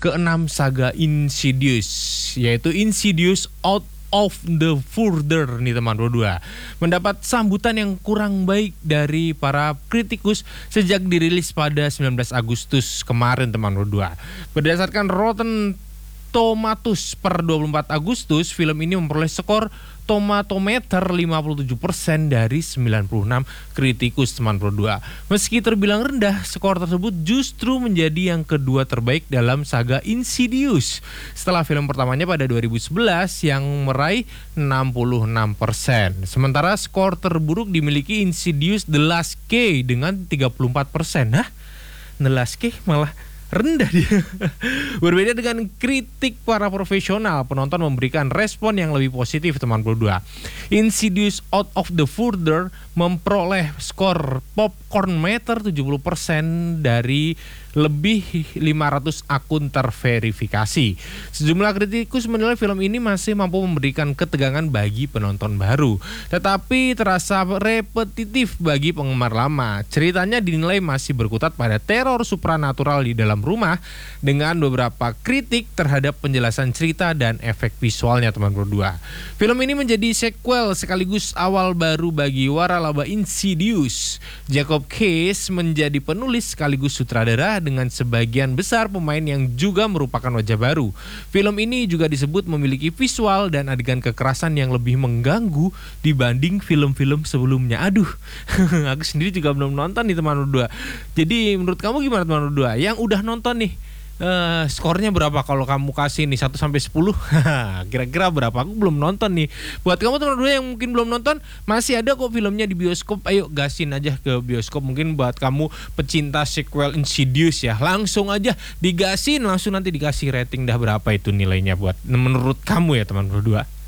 keenam saga Insidious, yaitu Insidious Out of the Further nih teman berdua, mendapat sambutan yang kurang baik dari para kritikus sejak dirilis pada 19 Agustus kemarin teman berdua. Berdasarkan Rotten Tomatoes per 24 Agustus, film ini memperoleh skor Tomatometer 57% dari 96 kritikus teman berdua. Meski terbilang rendah, skor tersebut justru menjadi yang kedua terbaik dalam saga Insidious setelah film pertamanya pada 2011 yang meraih 66%. Sementara skor terburuk dimiliki Insidious The Last Key dengan 34%. Nah, The Last Key malah rendah dia. Berbeda dengan kritik para profesional, penonton memberikan respon yang lebih positif teman berdua. Insidious Out of the Further memperoleh skor popcorn meter 70% dari lebih 500 akun terverifikasi. Sejumlah kritikus menilai film ini masih mampu memberikan ketegangan bagi penonton baru, tetapi terasa repetitif bagi penggemar lama. Ceritanya dinilai masih berkutat pada teror supranatural di dalam rumah, dengan beberapa kritik terhadap penjelasan cerita dan efek visualnya teman berdua. Film ini menjadi sequel sekaligus awal baru bagi waralaba Insidious. Jacob Case menjadi penulis sekaligus sutradara dengan sebagian besar pemain yang juga merupakan wajah baru. Film ini juga disebut memiliki visual dan adegan kekerasan yang lebih mengganggu dibanding film-film sebelumnya. Aduh, aku sendiri juga belum nonton nih teman berdua. Jadi menurut kamu gimana teman berdua? Yang udah nonton nih, skornya berapa kalau kamu kasih nih 1 sampai 10? Kira-kira berapa? Aku belum nonton nih. Buat kamu teman-teman yang mungkin belum nonton, masih ada kok filmnya di bioskop. Ayo gasin aja ke bioskop. Mungkin buat kamu pecinta sequel Insidious ya, langsung aja digasin, langsung nanti dikasih rating dah berapa itu nilainya buat menurut kamu ya teman berdua.